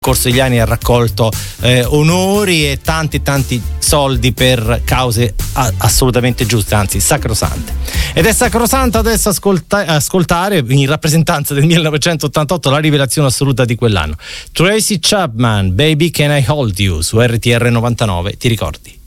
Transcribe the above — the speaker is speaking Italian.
corso degli anni ha raccolto onori e tanti soldi per cause assolutamente giuste, anzi sacrosante. Ed è sacrosanto adesso ascoltare, in rappresentanza del 1988, la rivelazione assoluta di quell'anno, Tracy Chapman, Baby Can I Hold You, su RTR 99, ti ricordi?